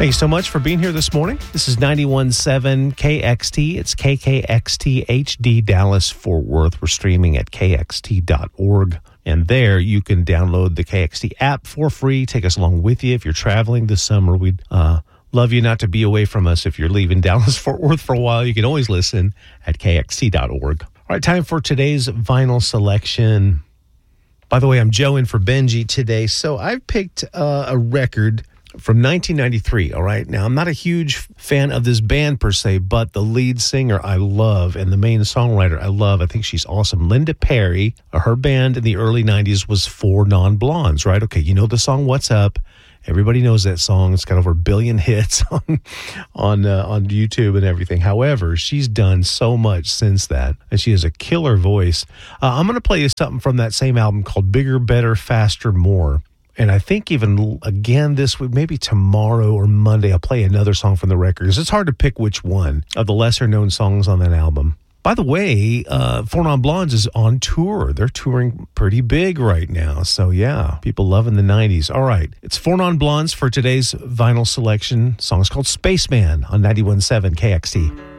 Thank you so much for being here this morning. This is 91.7 KXT. It's KKXT HD Dallas Fort Worth. We're streaming at kxt.org. And there you can download the KXT app for free. Take us along with you if you're traveling this summer. We'd love you not to be away from us. If you're leaving Dallas Fort Worth for a while, you can always listen at kxt.org. All right, time for today's vinyl selection. By the way, I'm Joe in for Benji today. So I've picked a record from 1993, all right? Now, I'm not a huge fan of this band per se, but the lead singer I love and the main songwriter I love. I think she's awesome. Linda Perry, her band in the early 90s was Four Non-Blondes, right? Okay, you know the song What's Up? Everybody knows that song. It's got over 1 billion hits on YouTube and everything. However, she's done so much since that, and she has a killer voice. I'm going to play you something from that same album called Bigger, Better, Faster, More. And I think even again this week, maybe tomorrow or Monday, I'll play another song from the record. It's hard to pick which one of the lesser-known songs on that album. By the way, Four Non-Blondes is on tour. They're touring pretty big right now. So, yeah, people loving the 90s. All right, it's Four Non-Blondes for today's vinyl selection. The song is called Spaceman on 91.7 KXT.